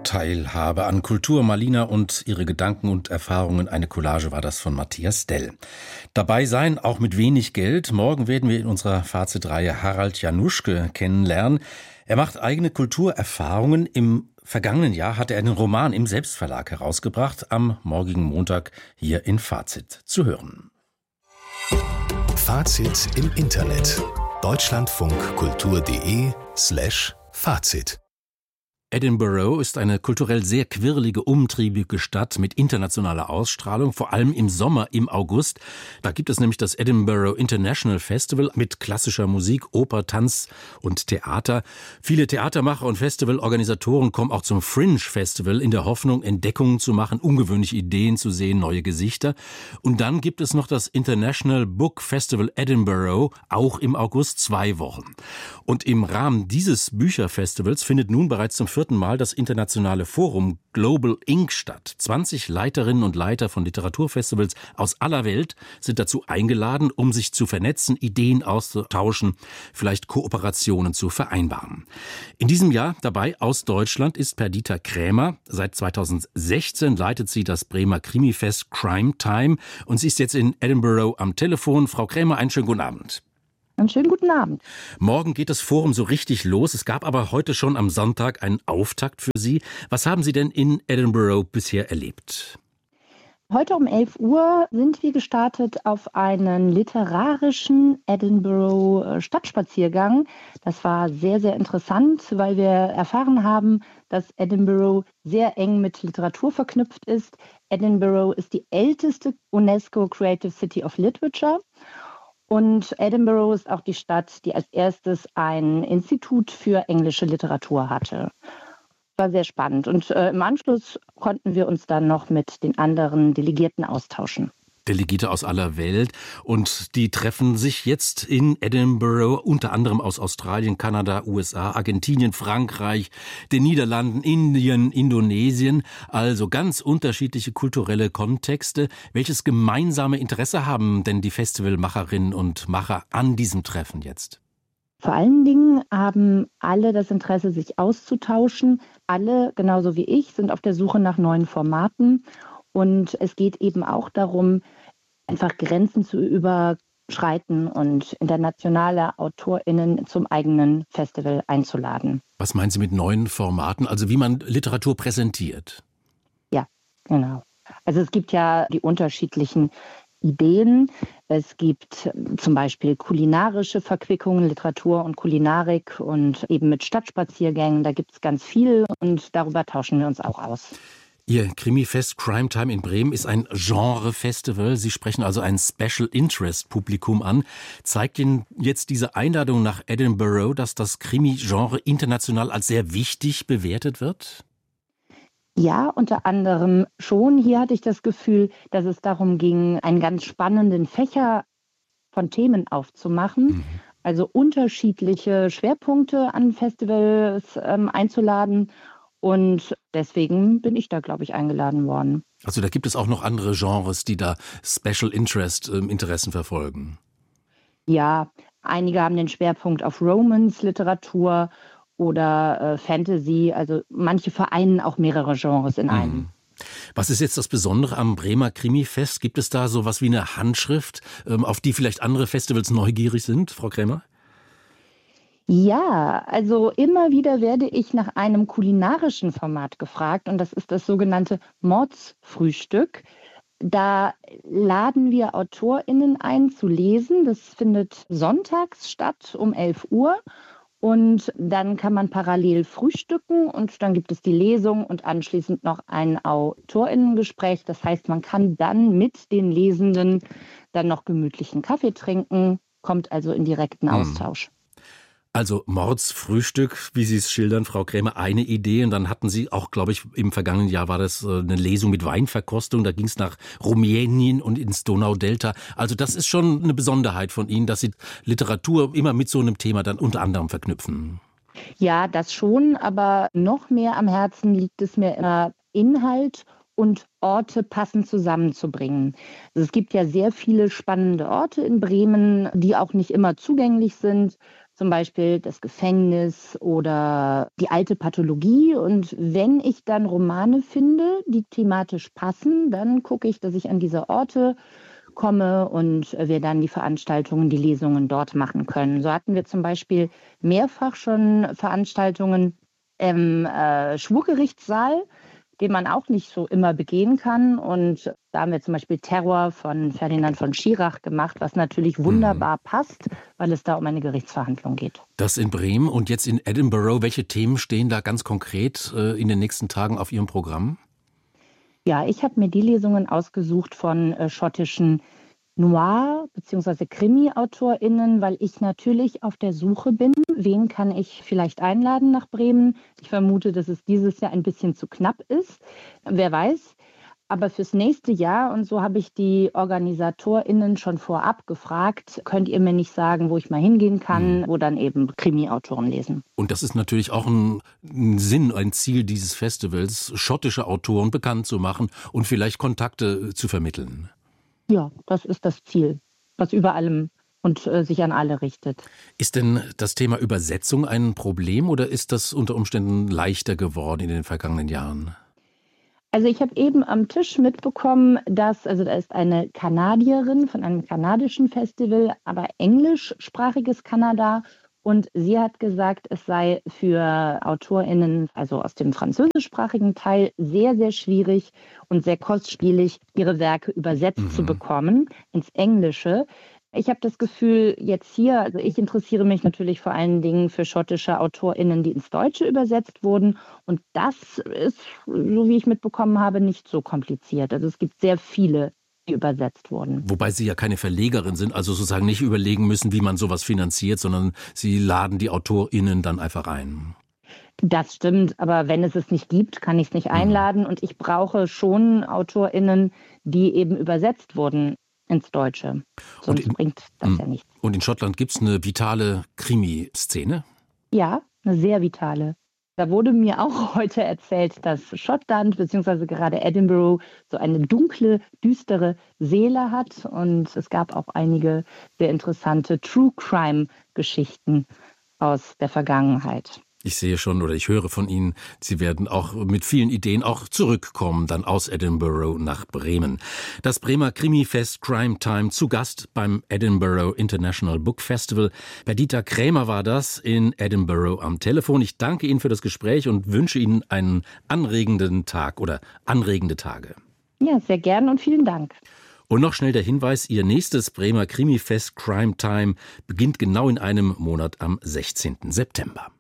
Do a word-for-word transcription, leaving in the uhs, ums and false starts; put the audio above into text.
Teilhabe an Kultur. Malina und ihre Gedanken und Erfahrungen. Eine Collage war das von Matthias Dell. Dabei sein, auch mit wenig Geld. Morgen werden wir in unserer Fazitreihe Harald Januschke kennenlernen. Er macht eigene Kulturerfahrungen. Im vergangenen Jahr hatte er einen Roman im Selbstverlag herausgebracht. Am morgigen Montag hier in Fazit zu hören. Fazit im Internet. deutschlandfunkkultur.de slash Fazit. Edinburgh ist eine kulturell sehr quirlige, umtriebige Stadt mit internationaler Ausstrahlung, vor allem im Sommer, im August. Da gibt es nämlich das Edinburgh International Festival mit klassischer Musik, Oper, Tanz und Theater. Viele Theatermacher und Festivalorganisatoren kommen auch zum Fringe Festival in der Hoffnung, Entdeckungen zu machen, ungewöhnliche Ideen zu sehen, neue Gesichter. Und dann gibt es noch das International Book Festival Edinburgh, auch im August, zwei Wochen. Und im Rahmen dieses Bücherfestivals findet nun bereits zum vierten Mal das internationale Forum Global Ink statt. zwanzig Leiterinnen und Leiter von Literaturfestivals aus aller Welt sind dazu eingeladen, um sich zu vernetzen, Ideen auszutauschen, vielleicht Kooperationen zu vereinbaren. In diesem Jahr dabei aus Deutschland ist Perdita Krämer. Seit zweitausendsechzehn leitet sie das Bremer Krimifest Crime Time und sie ist jetzt in Edinburgh am Telefon. Frau Krämer, einen schönen guten Abend. Einen schönen guten Abend. Morgen geht das Forum so richtig los. Es gab aber heute schon am Sonntag einen Auftakt für Sie. Was haben Sie denn in Edinburgh bisher erlebt? Heute um elf Uhr sind wir gestartet auf einen literarischen Edinburgh Stadtspaziergang. Das war sehr, sehr interessant, weil wir erfahren haben, dass Edinburgh sehr eng mit Literatur verknüpft ist. Edinburgh ist die älteste UNESCO Creative City of Literature. Und Edinburgh ist auch die Stadt, die als erstes ein Institut für englische Literatur hatte. War sehr spannend. Und äh, im Anschluss konnten wir uns dann noch mit den anderen Delegierten austauschen. Delegierte aus aller Welt und die treffen sich jetzt in Edinburgh, unter anderem aus Australien, Kanada, U S A, Argentinien, Frankreich, den Niederlanden, Indien, Indonesien, also ganz unterschiedliche kulturelle Kontexte. Welches gemeinsame Interesse haben denn die Festivalmacherinnen und Macher an diesem Treffen jetzt? Vor allen Dingen haben alle das Interesse, sich auszutauschen. Alle, genauso wie ich, sind auf der Suche nach neuen Formaten. Und es geht eben auch darum, einfach Grenzen zu überschreiten und internationale AutorInnen zum eigenen Festival einzuladen. Was meinen Sie mit neuen Formaten? Also wie man Literatur präsentiert? Ja, genau. Also es gibt ja die unterschiedlichen Ideen. Es gibt zum Beispiel kulinarische Verquickungen, Literatur und Kulinarik und eben mit Stadtspaziergängen. Da gibt es ganz viel und darüber tauschen wir uns auch aus. Ihr Krimifest Crime Time in Bremen ist ein Genre-Festival. Sie sprechen also ein Special-Interest-Publikum an. Zeigt Ihnen jetzt diese Einladung nach Edinburgh, dass das Krimi-Genre international als sehr wichtig bewertet wird? Ja, unter anderem schon. Hier hatte ich das Gefühl, dass es darum ging, einen ganz spannenden Fächer von Themen aufzumachen. Mhm. Also unterschiedliche Schwerpunkte an Festivals ähm, einzuladen. Und deswegen bin ich da, glaube ich, eingeladen worden. Also da gibt es auch noch andere Genres, die da Special Interest äh, Interessen verfolgen. Ja, einige haben den Schwerpunkt auf Romance-Literatur oder äh, Fantasy. Also manche vereinen auch mehrere Genres in einem. Mhm. Was ist jetzt das Besondere am Bremer Krimifest? Gibt es da sowas wie eine Handschrift, ähm, auf die vielleicht andere Festivals neugierig sind, Frau Krämer? Ja, also immer wieder werde ich nach einem kulinarischen Format gefragt und das ist das sogenannte Mordsfrühstück. Da laden wir AutorInnen ein zu lesen. Das findet sonntags statt um elf Uhr und dann kann man parallel frühstücken und dann gibt es die Lesung und anschließend noch ein AutorInnengespräch. Das heißt, man kann dann mit den Lesenden dann noch gemütlichen Kaffee trinken, kommt also in direkten Austausch. Also Mordsfrühstück, wie Sie es schildern, Frau Krämer, eine Idee. Und dann hatten Sie auch, glaube ich, im vergangenen Jahr war das eine Lesung mit Weinverkostung. Da ging es nach Rumänien und ins Donaudelta. Also das ist schon eine Besonderheit von Ihnen, dass Sie Literatur immer mit so einem Thema dann unter anderem verknüpfen. Ja, das schon. Aber noch mehr am Herzen liegt es mir immer, Inhalt und Orte passend zusammenzubringen. Also es gibt ja sehr viele spannende Orte in Bremen, die auch nicht immer zugänglich sind. zum Beispiel das Gefängnis oder die alte Pathologie. Und wenn ich dann Romane finde, die thematisch passen, dann gucke ich, dass ich an diese Orte komme und wir dann die Veranstaltungen, die Lesungen dort machen können. So hatten wir zum Beispiel mehrfach schon Veranstaltungen im äh, Schwurgerichtssaal, den man auch nicht so immer begehen kann. Und da haben wir zum Beispiel Terror von Ferdinand von Schirach gemacht, was natürlich wunderbar passt, weil es da um eine Gerichtsverhandlung geht. Das in Bremen und jetzt in Edinburgh. Welche Themen stehen da ganz konkret äh, in den nächsten Tagen auf Ihrem Programm? Ja, ich habe mir die Lesungen ausgesucht von äh, schottischen Noir- bzw. Krimi-AutorInnen, weil ich natürlich auf der Suche bin, wen kann ich vielleicht einladen nach Bremen. Ich vermute, dass es dieses Jahr ein bisschen zu knapp ist. Wer weiß. Aber fürs nächste Jahr, und so habe ich die OrganisatorInnen schon vorab gefragt, könnt ihr mir nicht sagen, wo ich mal hingehen kann, wo dann eben Krimi-Autoren lesen. Und das ist natürlich auch ein, ein Sinn, ein Ziel dieses Festivals, schottische Autoren bekannt zu machen und vielleicht Kontakte zu vermitteln. Ja, das ist das Ziel, was über allem und äh, sich an alle richtet. Ist denn das Thema Übersetzung ein Problem oder ist das unter Umständen leichter geworden in den vergangenen Jahren? Also ich habe eben am Tisch mitbekommen, dass, also da ist eine Kanadierin von einem kanadischen Festival, aber englischsprachiges Kanada. Und sie hat gesagt, es sei für AutorInnen, also aus dem französischsprachigen Teil, sehr, sehr schwierig und sehr kostspielig, ihre Werke übersetzt mhm. zu bekommen ins Englische. Ich habe das Gefühl, jetzt hier, also ich interessiere mich natürlich vor allen Dingen für schottische AutorInnen, die ins Deutsche übersetzt wurden. Und das ist, so wie ich mitbekommen habe, nicht so kompliziert. Also es gibt sehr viele, die übersetzt wurden. Wobei Sie ja keine Verlegerin sind, also sozusagen nicht überlegen müssen, wie man sowas finanziert, sondern Sie laden die AutorInnen dann einfach ein. Das stimmt, aber wenn es es nicht gibt, kann ich es nicht einladen. Mhm. Und ich brauche schon AutorInnen, die eben übersetzt wurden ins Deutsche. Sonst in, bringt das mh. ja nichts. Und in Schottland gibt es eine vitale Krimi-Szene? Ja, eine sehr vitale. Da wurde mir auch heute erzählt, dass Schottland bzw. gerade Edinburgh so eine dunkle, düstere Seele hat. Und es gab auch einige sehr interessante True-Crime-Geschichten aus der Vergangenheit. Ich sehe schon oder ich höre von Ihnen, Sie werden auch mit vielen Ideen auch zurückkommen, dann aus Edinburgh nach Bremen. Das Bremer Krimifest Crime Time zu Gast beim Edinburgh International Book Festival. Bei Dieter Krämer war das in Edinburgh am Telefon. Ich danke Ihnen für das Gespräch und wünsche Ihnen einen anregenden Tag oder anregende Tage. Ja, sehr gern und vielen Dank. Und noch schnell der Hinweis, Ihr nächstes Bremer Krimifest Crime Time beginnt genau in einem Monat am sechzehnten September.